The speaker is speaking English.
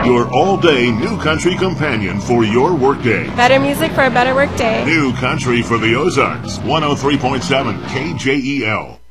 Your all-day new country companion for your workday. Better music for a better workday. New country for the Ozarks. 103.7 KJEL.